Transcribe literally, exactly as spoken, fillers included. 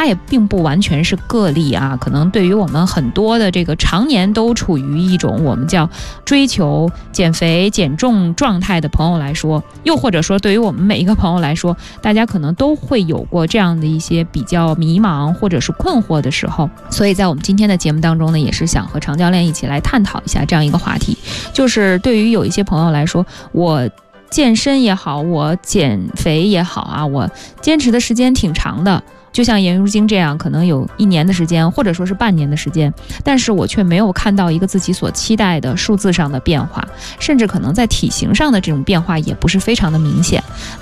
它也并不完全是个例啊，可能对于我们很多的这个常年都处于一种我们叫追求减肥减重状态的朋友来说，又或者说对于我们每一个朋友来说，大家可能都会有过这样的一些比较迷茫或者是困惑的时候。所以在我们今天的节目当中呢，也是想和常教练一起来探讨一下这样一个话题，就是对于有一些朋友来说，我健身也好，我减肥也好啊，我坚持的时间挺长的，就像颜如晶这样，可能有一年的时间，或者说是半年的时间，但是我却没有看到一个自己所期待的数字上的变化，甚至可能在体型上的这种变化也不是非常的明显。